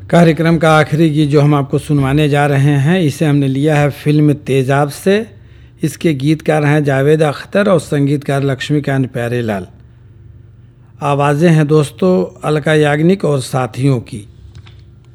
कार्यक्रम का आखिरी गीत जो हम आपको सुनवाने जा रहे हैं, इसे हमने लिया है फिल्म तेजाब से। इसके गीतकार हैं जावेद अख्तर और संगीतकार लक्ष्मीकांत प्यारेलाल। आवाज़ें हैं दोस्तों अलका याग्निक और साथियों की।